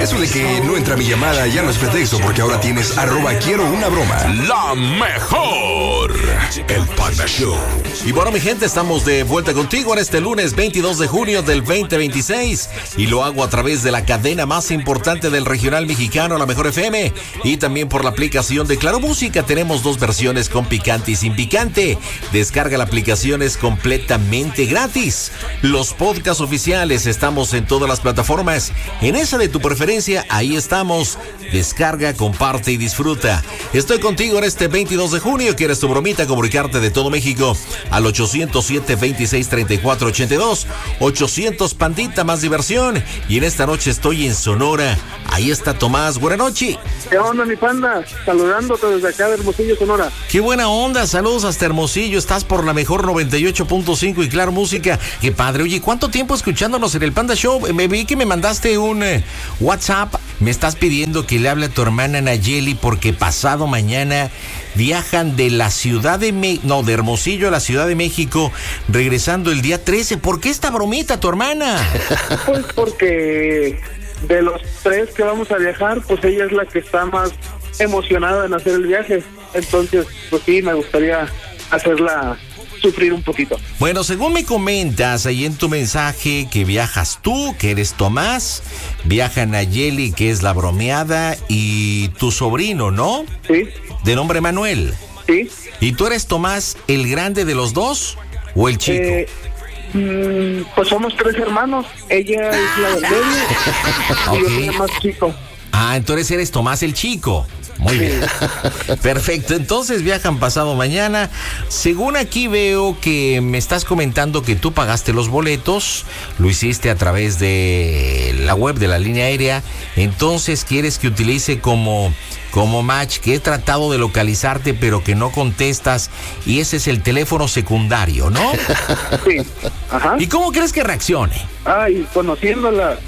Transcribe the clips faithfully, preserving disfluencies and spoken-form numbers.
Eso de que no entra mi llamada ya no es pretexto, porque ahora tienes arroba quiero una broma. La mejor. El Panda Show. Y bueno, mi gente, estamos de vuelta contigo en este lunes veintidós de junio del veinte veintiséis. Y lo hago a través de la cadena más importante del regional mexicano, La Mejor F M. Y también por la aplicación de Claro Música. Tenemos dos versiones, con picante y sin picante. Descarga la aplicación, es completamente gratis. Los podcasts oficiales, estamos en todas las plataformas. En esa de tu preferencia, ahí estamos. Descarga, comparte y disfruta. Estoy contigo en este veintidós de junio. ¿Quieres tu bromita? Comunicarte de todo México al ochocientos siete, veintiséis, treinta y cuatro ochenta y dos. ochocientos Pandita, más diversión. Y en esta noche estoy en Sonora. Ahí está Tomás. Buenas noches. ¿Qué onda, mi panda? Saludándote desde acá de Hermosillo, Sonora. Qué buena onda. Saludos hasta Hermosillo. Estás por La Mejor noventa y ocho punto cinco y Claro Música. Qué padre. Oye, ¿cuánto tiempo escuchándonos en el Panda Show? Me vi que me mandaste un eh, WhatsApp. Me estás pidiendo que le hable a tu hermana Nayeli porque pasado mañana viajan de la Ciudad de Me- no, de Hermosillo a la Ciudad de México, regresando el día trece. ¿Por qué esta bromita, tu hermana? Pues porque de los tres que vamos a viajar, pues ella es la que está más emocionada en hacer el viaje. Entonces, pues sí, me gustaría hacerla sufrir un poquito. Bueno, según me comentas ahí en tu mensaje, que viajas tú, que eres Tomás, viaja Nayeli, que es la bromeada, y tu sobrino, ¿no? Sí. De nombre Manuel. Sí. ¿Y tú eres Tomás, el grande de los dos o el chico? Eh, mm, pues somos tres hermanos. Ella es la del medio y yo soy el más chico. Ah, entonces eres Tomás el chico. Muy bien. Perfecto. Entonces viajan pasado mañana. Según aquí veo que me estás comentando que tú pagaste los boletos, lo hiciste a través de la web de la línea aérea. Entonces quieres que utilice como, como match, que he tratado de localizarte pero que no contestas, y ese es el teléfono secundario, ¿no? Sí. Ajá. ¿Y cómo crees que reaccione? Ay, conociéndola,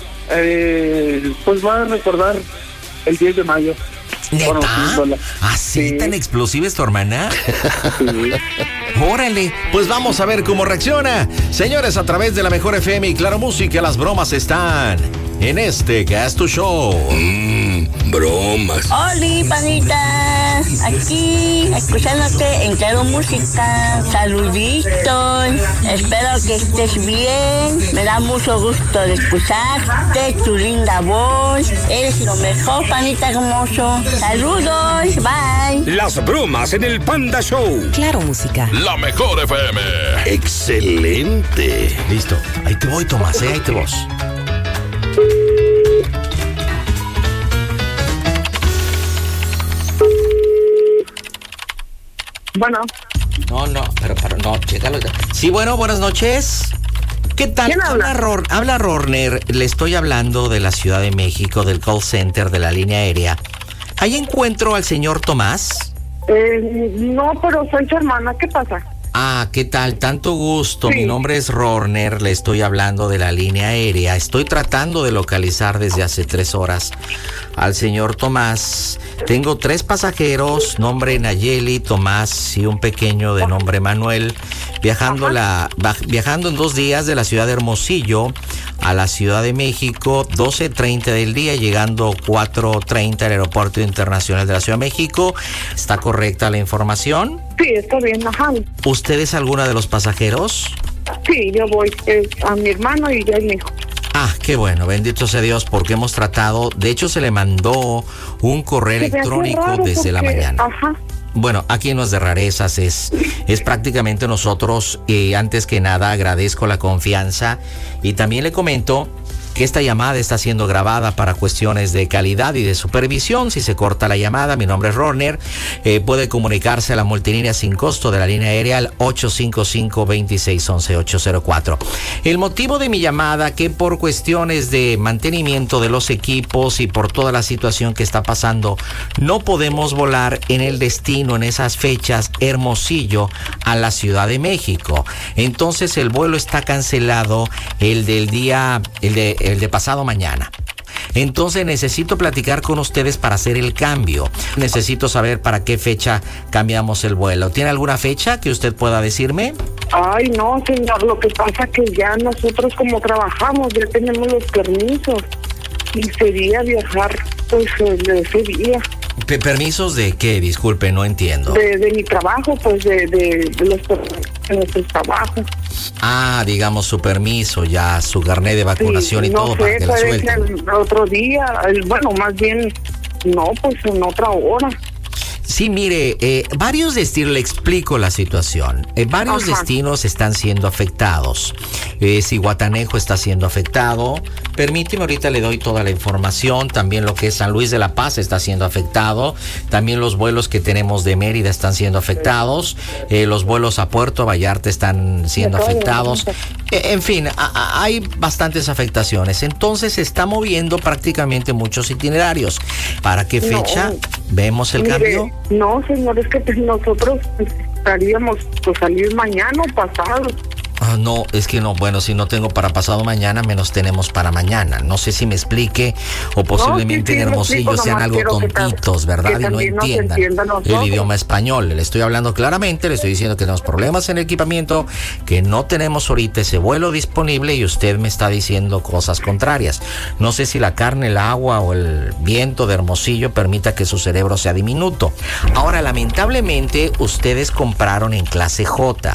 eh, pues va a recordar el diez de mayo. ¿Neta? ¿Así Sí. tan explosiva es tu hermana? Sí. Órale, pues vamos a ver cómo reacciona. Señores, a través de La Mejor F M y Claro Música, las bromas están en este que es tu show. Mmm, bromas. Oli, panita, aquí escuchándote en Claro Música. Saluditos, espero que estés bien. Me da mucho gusto de escucharte, tu linda voz. Eres lo mejor, panita hermoso. Saludos, bye. Las bromas en el Panda Show. Claro Música. La Mejor F M. Excelente. Listo, ahí te voy, Tomás, ¿eh? Ahí te voy. Bueno. No, no, pero, pero no, chécalo. Sí, bueno, buenas noches. ¿Qué tal? ¿Quién habla? Habla, Ror- habla Rorner. Le estoy hablando de la Ciudad de México, del call center de la línea aérea. Ahí encuentro al señor Tomás. Eh, no, pero soy su hermana. ¿Qué pasa? Ah, ¿qué tal? Tanto gusto. Sí. Mi nombre es Rorner. Le estoy hablando de la línea aérea. Estoy tratando de localizar desde hace tres horas al señor Tomás. Tengo tres pasajeros, nombre Nayeli, Tomás y un pequeño de nombre Manuel, viajando, la, viajando en dos días de la ciudad de Hermosillo a la Ciudad de México, doce treinta del día, llegando cuatro treinta al Aeropuerto Internacional de la Ciudad de México. ¿Está correcta la información? Sí, está bien, ajá. ¿Usted es alguna de los pasajeros? Sí, yo voy eh, a mi hermano y ya es mi hijo. Ah, qué bueno, bendito sea Dios, porque hemos tratado, de hecho se le mandó un correo Se me hace electrónico raro desde la porque- mañana. Ajá. Bueno, aquí no es de rarezas, es, es prácticamente nosotros, y antes que nada agradezco la confianza y también le comento que esta llamada está siendo grabada para cuestiones de calidad y de supervisión. Si se corta la llamada, mi nombre es Rorner, eh, puede comunicarse a la multilínea sin costo de la línea aérea al ocho cinco cinco, dos seis uno uno, ocho cero cuatro. El motivo de mi llamada, que por cuestiones de mantenimiento de los equipos y por toda la situación que está pasando, no podemos volar en el destino en esas fechas Hermosillo a la Ciudad de México. Entonces el vuelo está cancelado, el del día, el de el de pasado mañana. Entonces necesito platicar con ustedes para hacer el cambio. Necesito saber para qué fecha cambiamos el vuelo. ¿Tiene alguna fecha que usted pueda decirme? Ay, no, señor, lo que pasa que ya nosotros como trabajamos, ya tenemos los permisos. y sería viajar, pues, de ese día. Pe- ¿Permisos de qué? Disculpe, no entiendo. De, de mi trabajo, pues, de, de, de, los, de nuestros trabajos. Ah, digamos su permiso, ya su carnet de vacunación Sí, y no todo sé, para que la puede suelten. ser otro día, el- bueno, más bien, no, pues en otra hora. Sí, mire, eh, varios destinos, le explico la situación. Eh, varios Ajá. destinos están siendo afectados. Eh, Zihuatanejo está siendo afectado. Permíteme, ahorita le doy toda la información. También lo que es San Luis de la Paz está siendo afectado. También los vuelos que tenemos de Mérida están siendo afectados. Eh, los vuelos a Puerto Vallarta están siendo De todo, afectados. de Eh, en fin, a- a- hay bastantes afectaciones. Entonces se está moviendo prácticamente muchos itinerarios. ¿Para qué No. fecha vemos el Mire, cambio? no, señor, es que pues, nosotros estaríamos pues salir mañana o pasado. Ah, no, es que no, bueno, si no tengo para pasado mañana, menos tenemos para mañana. No sé si me explique o posiblemente sí, sí, en me Hermosillo explico, sean nomás algo quiero que ta- tontitos, que ¿verdad? Y no también nos entiendan entienda el nosotros. idioma español. Le estoy hablando claramente, le estoy diciendo que tenemos problemas en el equipamiento, que no tenemos ahorita ese vuelo disponible y usted me está diciendo cosas contrarias. No sé si la carne, el agua o el viento de Hermosillo permita que su cerebro sea diminuto. Ahora, lamentablemente, ustedes compraron en clase J.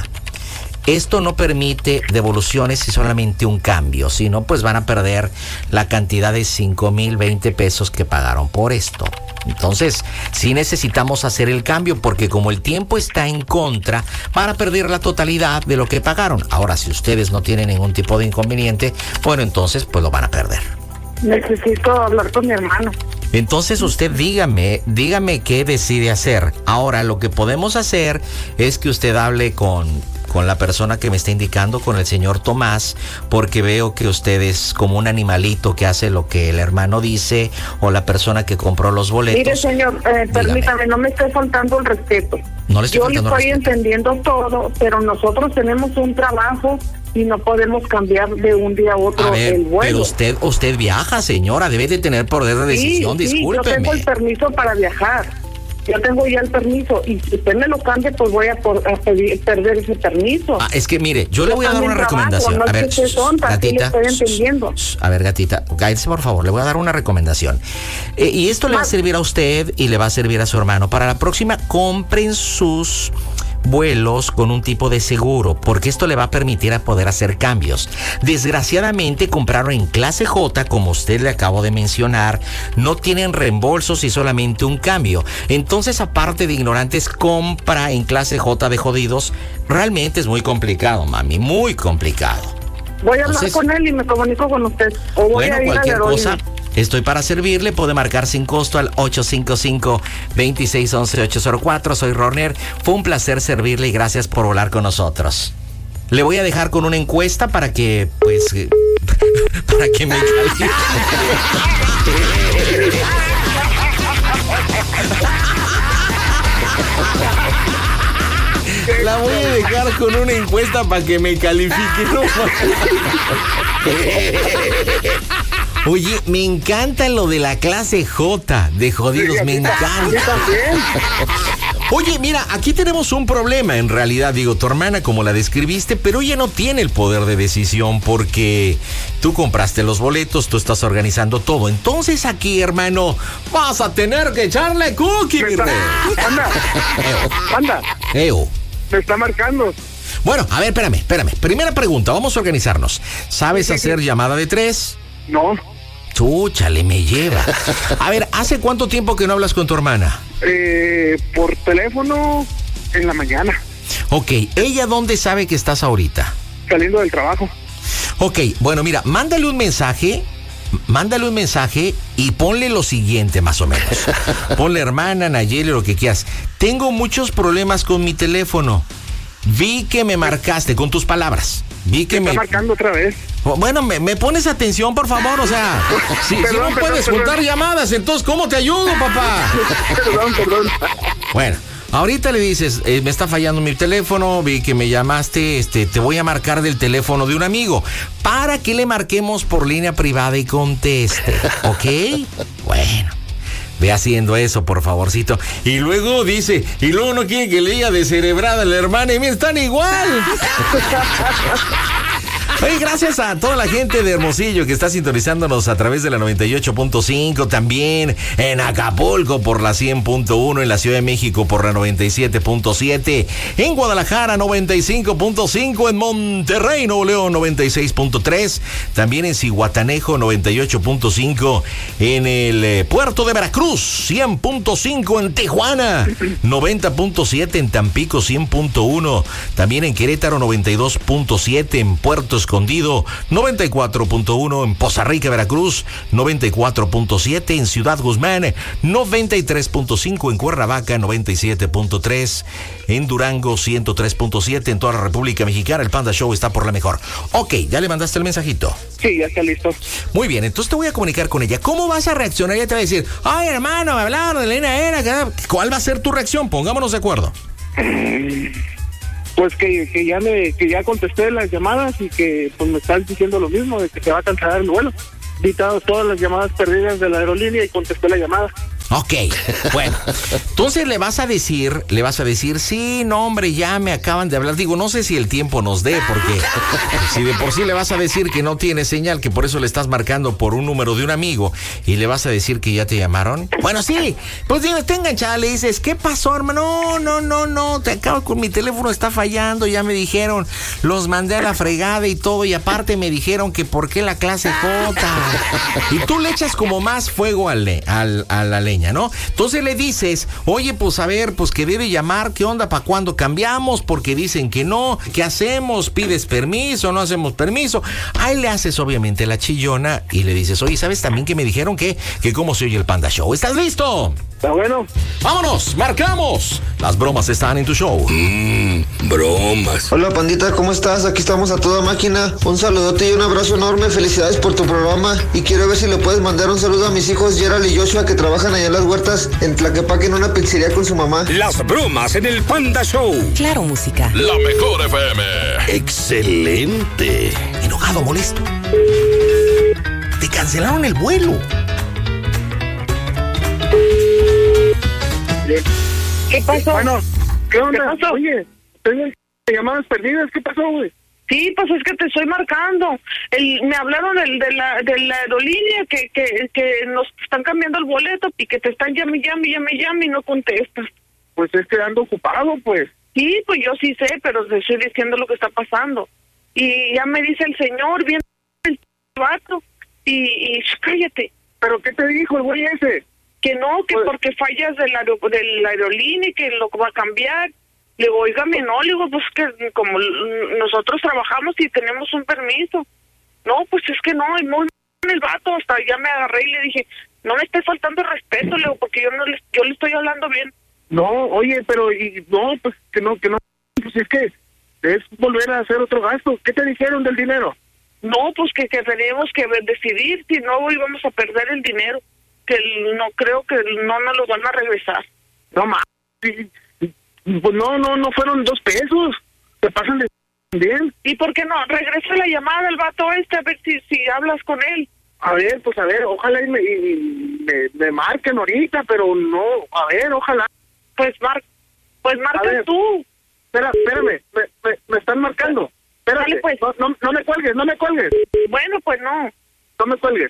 Esto no permite devoluciones y solamente un cambio, si no, pues van a perder la cantidad de cinco mil veinte pesos que pagaron por esto. Entonces, sí necesitamos hacer el cambio porque como el tiempo está en contra, van a perder la totalidad de lo que pagaron. Ahora, si ustedes no tienen ningún tipo de inconveniente, bueno, entonces pues lo van a perder. Necesito hablar con mi hermano. Entonces usted dígame, dígame qué decide hacer. Ahora, lo que podemos hacer es que usted hable con, con la persona que me está indicando, con el señor Tomás, porque veo que usted es como un animalito que hace lo que el hermano dice o la persona que compró los boletos. Mire, señor, eh, permítame, no me esté faltando el respeto. No le estoy Yo le faltando el estoy respeto. entendiendo todo, pero nosotros tenemos un trabajo y no podemos cambiar de un día a otro A ver, el vuelo. pero usted, usted viaja, señora, debe de tener poder de decisión, sí, sí, yo discúlpeme. tengo el permiso para viajar. Yo tengo ya el permiso y si usted me lo cambia, pues voy a, por, a pedir, perder ese permiso. Ah, es que mire, yo le voy a dar también una trabajo, recomendación. no A es ver, que esté tonta, sí le gatita. estoy entendiendo. shh, A ver, gatita, cállese por favor, le voy a dar una recomendación. Eh, y esto le va a servir a usted y le va a servir a su hermano. Para la próxima, compren sus vuelos con un tipo de seguro, porque esto le va a permitir a poder hacer cambios. Desgraciadamente compraron en clase J, como usted le acabo de mencionar, no tienen reembolsos y solamente un cambio. Entonces, aparte de ignorantes, compra en clase J de jodidos. Realmente es muy complicado, mami, muy complicado. Voy a hablar Entonces, con él y me comunico con usted. O voy bueno, a ir cualquier al aerolíneo. cosa, estoy para servirle. Puede marcar sin costo al ocho cinco cinco, dos seis uno uno, ocho cero cuatro. Soy Roner. Fue un placer servirle y gracias por volar con nosotros. Le voy a dejar con una encuesta para que, pues, eh, para que me califique. La voy a dejar con una encuesta para que me califique. No, oye, me encanta lo de la clase J de jodidos, me encanta. Oye, mira, aquí tenemos un problema en realidad, digo, tu hermana como la describiste, pero ella no tiene el poder de decisión porque tú compraste los boletos, tú estás organizando todo. Entonces aquí, hermano, vas a tener que echarle cookie, Me mi está- rey. Anda, anda, Eo. me está marcando. Bueno, a ver, espérame, espérame. Primera pregunta, vamos a organizarnos. ¿Sabes hacer llamada de tres? No, Chúchale, me lleva. A ver, ¿hace cuánto tiempo que no hablas con tu hermana? eh, por teléfono en la mañana, Ok, ¿ella dónde sabe que estás ahorita? saliendo del trabajo. Ok, bueno, mira, mándale un mensaje, mándale un mensaje y ponle lo siguiente, más o menos. Ponle hermana, Nayeli, lo que quieras. Tengo muchos problemas con mi teléfono. Vi que me marcaste con tus palabras. Vi que Me me... está marcando otra vez. Bueno, me, me pones atención, por favor, o sea, si, si Perdón, no perdón, puedes perdón. juntar llamadas, entonces, ¿cómo te ayudo, papá? Perdón, perdón. Bueno, ahorita le dices, eh, me está fallando mi teléfono, vi que me llamaste, este, te voy a marcar del teléfono de un amigo, para que le marquemos por línea privada y conteste, ¿ok? Bueno. Ve haciendo eso, por favorcito. Y luego dice, y luego no quiere que le diga descerebrada a la hermana y me están igual. Oye, gracias a toda la gente de Hermosillo que está sintonizándonos a través de la noventa y ocho punto cinco, también en Acapulco por la cien punto uno, en la Ciudad de México por la noventa y siete punto siete, en Guadalajara noventa y cinco punto cinco, en Monterrey, Nuevo León noventa y seis punto tres, también en Zihuatanejo noventa y ocho punto cinco, en el eh, puerto de Veracruz cien punto cinco, en Tijuana noventa punto siete, en Tampico cien punto uno, también en Querétaro noventa y dos punto siete, en Puerto Escondido noventa y cuatro punto uno, en Poza Rica, Veracruz noventa y cuatro punto siete, en Ciudad Guzmán noventa y tres punto cinco, en Cuernavaca noventa y siete punto tres, en Durango ciento tres punto siete, en toda la República Mexicana. El Panda Show está por la mejor. Ok, ¿ya le mandaste el mensajito? Sí, ya está listo. Muy bien, entonces te voy a comunicar con ella. ¿Cómo vas a reaccionar? Ella te va a decir, ay, hermano, me hablaron de la línea aérea. ¿Cuál va a ser tu reacción? Pongámonos de acuerdo. Pues que, que ya me que ya contesté las llamadas y que pues me están diciendo lo mismo, de que se va a cancelar el vuelo. Vi todas las llamadas perdidas de la aerolínea y contesté la llamada. Ok, bueno, entonces le vas a decir, le vas a decir, sí, no hombre, ya me acaban de hablar. Digo, no sé si el tiempo nos dé, porque si de por sí le vas a decir que no tiene señal, que por eso le estás marcando por un número de un amigo, y le vas a decir que ya te llamaron. Bueno, sí, pues digo, está enganchada, le dices, ¿qué pasó, hermano? No, no, no, no, te acabo con mi teléfono, está fallando, ya me dijeron, los mandé a la fregada y todo, y aparte me dijeron que por qué la clase J. Y tú le echas como más fuego al, al, a la leña, ¿no? Entonces le dices, oye, pues a ver, pues que debe llamar, ¿qué onda? ¿Para cuándo cambiamos? Porque dicen que no, ¿qué hacemos? ¿Pides permiso? ¿No hacemos permiso? Ahí le haces obviamente la chillona y le dices, oye, ¿sabes también que me dijeron que, que cómo se oye el Panda Show? ¿Estás listo? Está bueno. ¡Vámonos! ¡Marcamos! Las bromas están en tu show. Mmm, bromas. Hola, pandita, ¿cómo estás? Aquí estamos a toda máquina. Un saludote y un abrazo enorme. Felicidades por tu programa. Y quiero ver si le puedes mandar un saludo a mis hijos Gerald y Joshua, que trabajan allá en las huertas en Tlaquepaque, en una pizzería con su mamá. Las bromas en el Panda Show. Claro, música. La mejor F M. Excelente. Enojado, molesto. Te cancelaron el vuelo. ¿Qué pasó? Bueno, ¿qué onda? ¿Qué pasó? Oye, tengo llamadas perdidas, ¿qué pasó, güey? Sí, pues es que te estoy marcando. El, me hablaron del, de, la, de la aerolínea que, que, que nos están cambiando el boleto y que te están llame, llame, llame, llame y no contestas. Pues es que ando ocupado, pues. Sí, pues yo sí sé, pero te estoy diciendo lo que está pasando. Y ya me dice el señor, viene el vato, y, y cállate. ¿Pero qué te dijo el güey ese? Que no, que pues, porque fallas de la, de la aerolínea y que lo va a cambiar. Le digo, oígame, no, le digo, pues que como nosotros trabajamos y tenemos un permiso. No, pues es que no, y muy el vato, hasta ya me agarré y le dije, no me esté faltando el respeto, le digo, porque yo no le, yo le estoy hablando bien. No, oye, pero, y no, pues que no, que no, pues es que es volver a hacer otro gasto. ¿Qué te dijeron del dinero? No, pues que, que tenemos que decidir, si no íbamos a perder el dinero, que no creo que no nos lo van a regresar. No, ma, pues no, no, no fueron dos pesos, te pasan de bien. ¿Y por qué no? Regresa la llamada del vato este, a ver si, si hablas con él. A ver, pues a ver, ojalá y me, y me, me marquen ahorita, pero no, a ver, ojalá. Pues mar, pues marca tú. Espera, espérame, me, me, me están marcando. Espérate, Dale, pues. no, no, no me cuelgues, no me cuelgues. Bueno, pues no. No me cuelgues.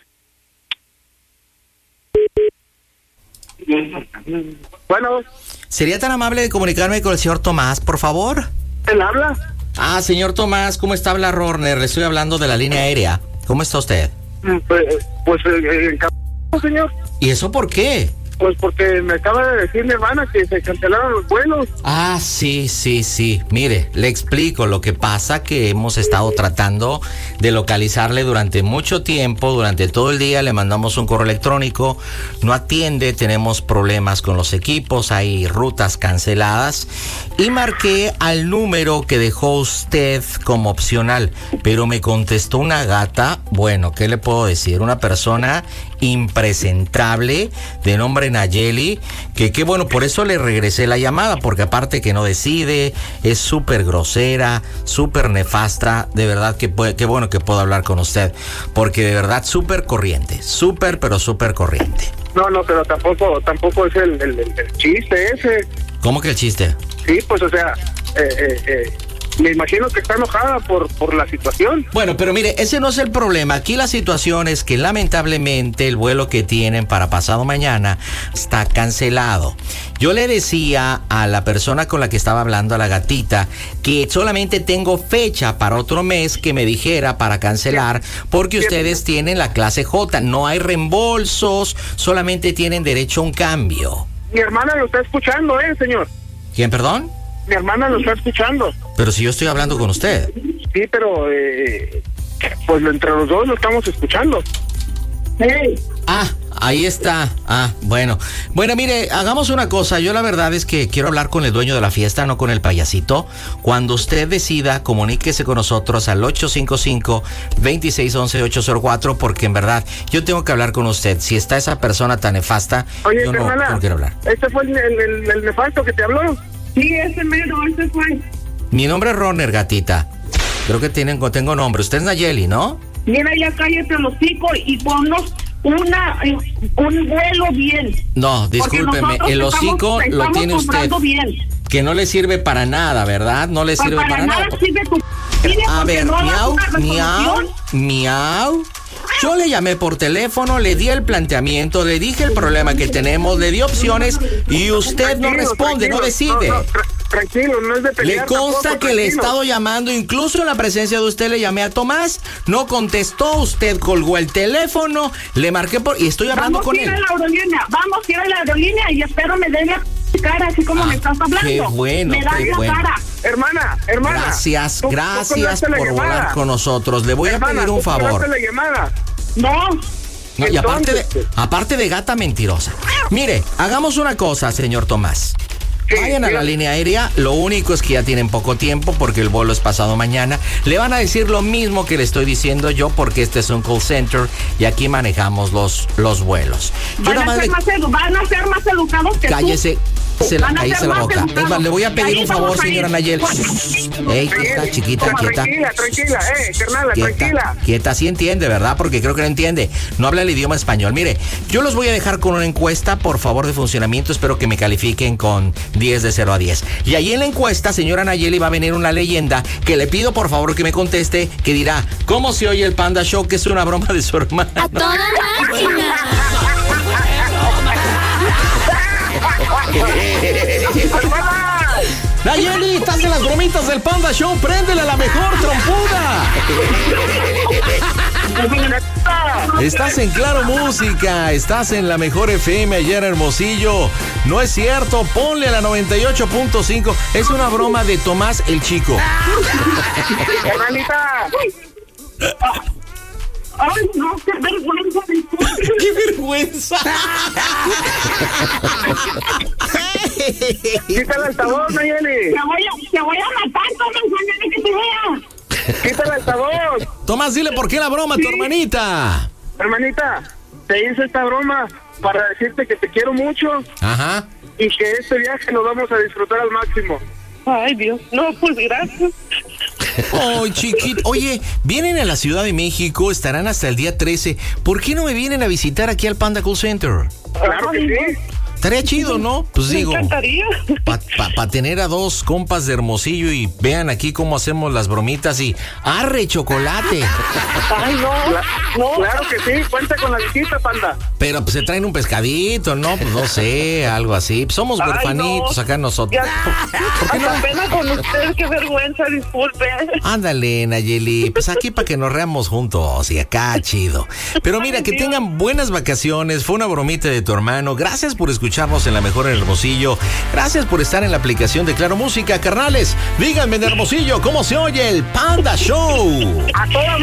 Bueno. ¿Sería tan amable de comunicarme con el señor Tomás, por favor? ¿Él habla? Ah, señor Tomás, ¿cómo está? Habla Rorner, le estoy hablando de la línea aérea. ¿Cómo está usted? Pues, pues eh, encantado, señor. ¿Y eso por qué? Pues porque me acaba de decir mi hermana que se cancelaron los vuelos. Ah, sí, sí, sí. Mire, le explico. Lo que pasa que hemos estado tratando de localizarle durante mucho tiempo, durante todo el día. Le mandamos un correo electrónico, no atiende, tenemos problemas con los equipos, hay rutas canceladas. Y marqué al número que dejó usted como opcional, pero me contestó una gata. Bueno, ¿qué le puedo decir? Una persona impresentable de nombre Nayeli, que qué bueno, por eso le regresé la llamada, porque aparte que no decide, es súper grosera, súper nefasta, de verdad que puede, qué bueno que puedo hablar con usted, porque de verdad súper corriente, súper pero súper corriente. No, no, pero tampoco, tampoco es el, el, el chiste ese. ¿Cómo que el chiste? Sí, pues o sea, eh, eh, eh, me imagino que está enojada por, por la situación. Bueno, pero mire, ese no es el problema. Aquí la situación es que lamentablemente el vuelo que tienen para pasado mañana está cancelado. Yo le decía a la persona con la que estaba hablando, a la gatita, que solamente tengo fecha para otro mes que me dijera para cancelar, porque ustedes tienen la clase J. No hay reembolsos, solamente tienen derecho a un cambio. Mi hermana lo está escuchando, ¿eh, señor? ¿Quién, perdón? Mi hermana lo está escuchando. Pero si yo estoy hablando con usted. Sí, pero eh, pues entre los dos lo estamos escuchando. Hey. Ah, ahí está. Ah, bueno. Bueno, mire, hagamos una cosa. Yo la verdad es que quiero hablar con el dueño de la fiesta, no con el payasito. Cuando usted decida, comuníquese con nosotros al ocho cinco cinco, dos seis uno uno, ocho cero cuatro, porque en verdad yo tengo que hablar con usted. Si está esa persona tan nefasta, Oye, yo no, hermana, no quiero hablar. ¿Este fue el, el, el nefasto que te habló? Sí, ese mero, ese fue. Mi nombre es Roner, gatita. Creo que tienen, tengo nombre. Usted es Nayeli, ¿no? Mira, ya cállate los hocico y ponnos una, un vuelo bien. No, discúlpeme, el hocico lo tiene usted. Bien. Que no le sirve para nada, ¿verdad? No le sirve para, para, para nada. nada. Sirve tu... A ver, no miau, miau, miau. Yo le llamé por teléfono, le di el planteamiento, le dije el problema que tenemos, le di opciones y usted no responde, no decide. No, no, tra tranquilo, no es de pelear. Le consta tampoco, que le he tranquilo. estado llamando, incluso en la presencia de usted le llamé a Tomás, no contestó, usted colgó el teléfono, le marqué por y estoy hablando vamos con a ir él. A la aerolínea, vamos a ir a la aerolínea y espero me den la cara así como Ah, me estás hablando. qué bueno, me das qué la bueno. cara. Hermana, hermana. Gracias, tú- tú gracias colgaste la por llamada. volar con nosotros. Le voy Hermana, a pedir un tú favor. colgaste la llamada. No. No, y aparte de, Entonces, aparte de gata mentirosa. Mire, hagamos una cosa, señor Tomás. Sí, Vayan a la sí. línea aérea, lo único es que ya tienen poco tiempo porque el vuelo es pasado mañana. Le van a decir lo mismo que le estoy diciendo yo porque este es un call center y aquí manejamos los, los vuelos. Yo Van nada a, más ser le- más edu van a ser más educados que cállese, tú. se la, Van a cállese ser la más boca. educados. Es más, le voy a pedir Ahí un vamos favor, a ir. señora Nayeli. Ey, quieta, chiquita, quieta. Tranquila, tranquila, eh, carnala, Quieta, tranquila. quieta, sí entiende, ¿verdad? Porque creo que no entiende. No habla el idioma español. Mire, yo los voy a dejar con una encuesta, por favor, de funcionamiento. Espero que me califiquen con diez de cero a diez. Y ahí en la encuesta, señora Nayeli, va a venir una leyenda que le pido, por favor, que me conteste, que dirá, ¿cómo se oye el Panda Show? Que es una broma de su hermana. ¡A toda máquina! Nayeli, estás en las bromitas del Panda Show. Préndele a la mejor trompuda. Estás en Claro Música, estás en la mejor F M allá en Hermosillo. No es cierto, ponle a la noventa y ocho punto cinco. Es una broma de Tomás el Chico. Hermanita. Ay, no, qué vergüenza. ¡Qué vergüenza! Quita el altavoz, Nayeli. Te voy a, te voy a matar, Tomás, mañana que te vea. Quita el altavoz. Tomás, dile por qué la broma a tu hermanita. Hermanita, te hice esta broma para decirte que te quiero mucho Ajá. y que este viaje lo vamos a disfrutar al máximo. Ay, Dios. No, pues gracias. Ay, chiquito. Oye, vienen a la Ciudad de México, estarán hasta el día trece. ¿Por qué no me vienen a visitar aquí al Panda Call Center? Claro que sí. Estaría chido, ¿no? Pues Me digo, encantaría. para pa, pa tener a dos compas de Hermosillo y vean aquí cómo hacemos las bromitas y ¡arre, chocolate! Ay, no. No. Claro que sí, cuenta con la visita, Panda. Pero pues se traen un pescadito, ¿no? Pues no sé, algo así. Pues somos Ay, huerfanitos no. acá nosotros. Ya. ¿Por qué no? Hasta pena con usted, qué vergüenza, disculpe. Ándale, Nayeli, pues aquí para que nos reamos juntos y acá chido. Pero mira, que tengan buenas vacaciones, fue una bromita de tu hermano. Gracias por escucharnos en la mejor en Hermosillo. Gracias por estar en la aplicación de Claro Música, carnales. Díganme en Hermosillo cómo se oye el Panda Show. A toda